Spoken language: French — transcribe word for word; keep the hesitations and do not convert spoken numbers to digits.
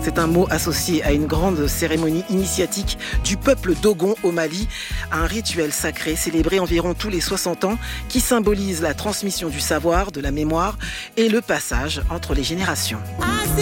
C'est un mot associé à une grande cérémonie initiatique du peuple Dogon au Mali, un rituel sacré célébré environ tous les soixante ans qui symbolise la transmission du savoir, de la mémoire et le passage entre les générations.